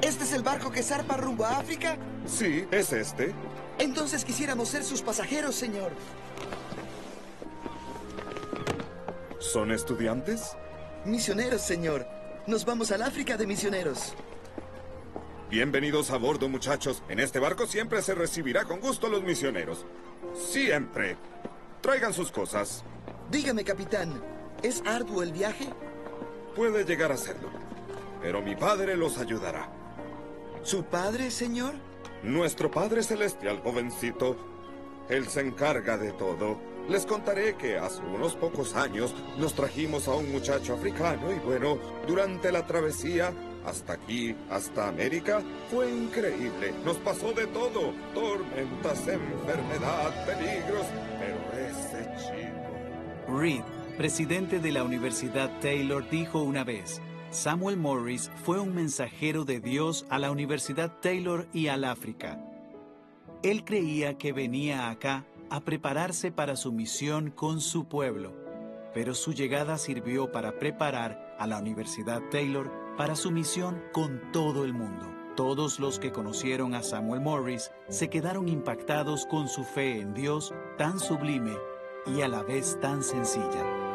¿Este es el barco que zarpa rumbo a África? Sí, es este. Entonces quisiéramos ser sus pasajeros, señor. ¿Son estudiantes? Misioneros, señor. Nos vamos al África de misioneros. Bienvenidos a bordo, muchachos. En este barco siempre se recibirá con gusto a los misioneros. Siempre. Traigan sus cosas. Dígame, capitán, ¿es arduo el viaje? Puede llegar a serlo, pero mi padre los ayudará. ¿Su padre, señor? Nuestro Padre Celestial, jovencito. Él se encarga de todo. Les contaré que hace unos pocos años nos trajimos a un muchacho africano y bueno, durante la travesía hasta aquí, hasta América, fue increíble. Nos pasó de todo. Tormentas, enfermedad, peligros. Pero ese chico... Reed, presidente de la Universidad Taylor, dijo una vez: Samuel Morris fue un mensajero de Dios a la Universidad Taylor y al África. Él creía que venía acá a prepararse para su misión con su pueblo, pero su llegada sirvió para preparar a la Universidad Taylor para su misión con todo el mundo. Todos los que conocieron a Samuel Morris se quedaron impactados con su fe en Dios tan sublime y a la vez tan sencilla.